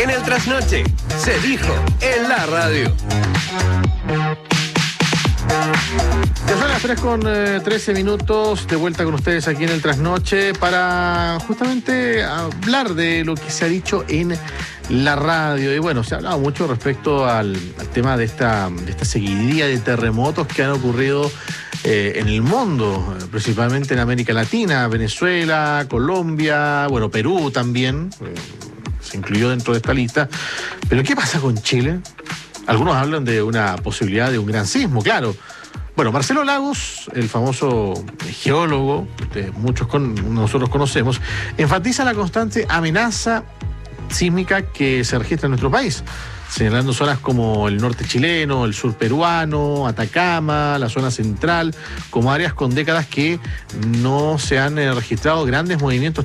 En el trasnoche, se dijo en la radio. Ya son las 3:13, de vuelta con ustedes aquí en el trasnoche para justamente hablar de lo que se ha dicho en la radio. Y bueno, se ha hablado mucho respecto al tema de esta seguidilla de terremotos que han ocurrido en el mundo, principalmente en América Latina, Venezuela, Colombia, bueno, Perú también, se incluyó dentro de esta lista. Pero ¿qué pasa con Chile? Algunos hablan de una posibilidad de un gran sismo, claro. Bueno, Marcelo Lagos, el famoso geólogo que nosotros conocemos, enfatiza la constante amenaza sísmica que se registra en nuestro país, señalando zonas como el norte chileno, el sur peruano, Atacama, la zona central, como áreas con décadas que no se han registrado grandes movimientos